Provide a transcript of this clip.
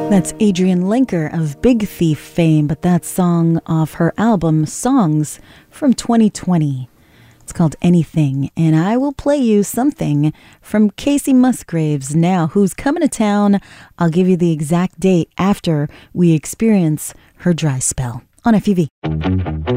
That's Adrienne Lenker of Big Thief fame, but that song off her album Songs from 2020. It's called Anything, and I will play you something from Casey Musgraves now, who's coming to town. I'll give you the exact date after we experience her dry spell on FUV.